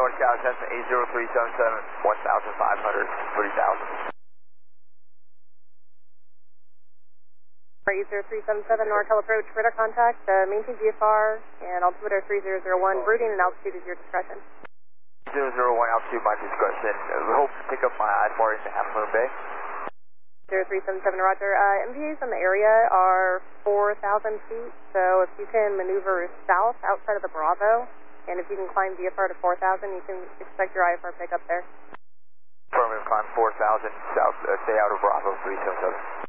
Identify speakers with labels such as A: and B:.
A: Northwest Cessna 80377, 1,500, 30,000.
B: 80377, NorCal approach, radar contact, maintain VFR, and altimeter 3001, brooding and altitude is your discretion.
A: 001, altitude, my discretion. We hope to pick up my I-4 into Half Moon Bay.
B: 0377, roger. MVAs on the area are 4,000 feet, so if you can maneuver south outside of the Bravo, and if you can climb VFR to 4,000, you can expect your IFR pickup there.
A: Affirmative, climb 4,000 south, stay out of Bravo 377.